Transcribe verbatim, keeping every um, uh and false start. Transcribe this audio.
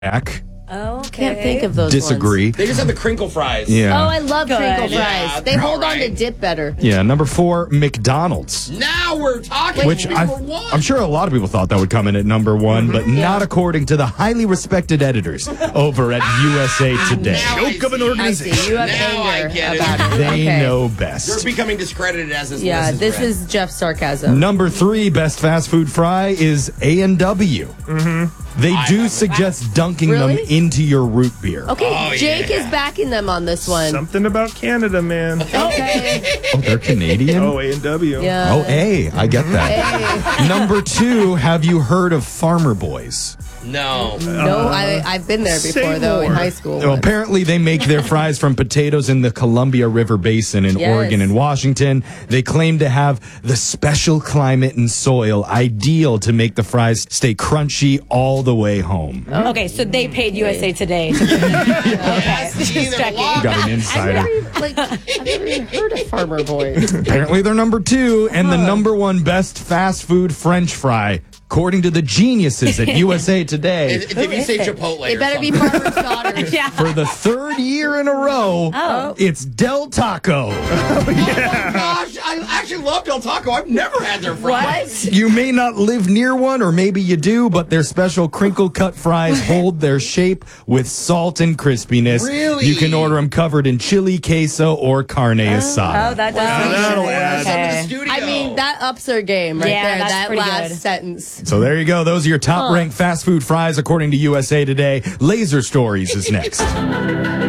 Jack. Oh, okay. Can't think of those Disagree. ones. They just have the crinkle fries. Yeah. Oh, I love Good. crinkle fries. Yeah, they they're hold on to alright. dip better. Yeah, number four, McDonald's. Now we're talking. Which number I, one. I'm sure a lot of people thought that would come in at number one, but not according to the highly respected editors over at U S A Today. Now I Joke of an see. I organization. see. You have Now I anger get it. about it. They okay. know You're best. becoming discredited as this Yeah, list this read. is Jeff's sarcasm. Number three, best fast food fry is A and W. Mm-hmm. They do suggest dunking Really? them into your root beer. Okay, Oh, Jake yeah. is backing them on this one. Something about Canada, man. Okay. Oh, they're Canadian? Oh, A and W. Yeah. Oh, A. I get that. Hey. Number two, have you heard of Farmer Boys? No. No, I, I've been there say before, though, in more. high school. Well, once. apparently, they make their fries from potatoes in the Columbia River Basin in Yes. Oregon and Washington. They claim to have the special climate and soil ideal to make the fries stay crunchy all the way home. Okay, so they paid U S A Today. To okay, See, just they're checking. locked. Got an insider. like, I've never even heard of Farmer Boys. Apparently, they're number two and the number one best fast food French fry, according to the geniuses at U S A Today. Did did you say Chipotle? It or better be something? Farmer's Daughters. Yeah. For the third year in a row, Oh. it's Del Taco. Oh my gosh, I actually love Del Taco. I've never had their fries. What? You may not live near one, or maybe you do, but their special crinkle cut fries hold their shape with salt and crispiness. Really? You can order them covered in chili, queso, or carne asada. Oh, that does Wow. sound That'll good. add. Some in the Okay. studio. I mean, that ups their game right Yeah, there. that's That pretty last good. sentence. So there you go. Those are your top ranked fast food fries according to U S A Today. Laser Stories is next.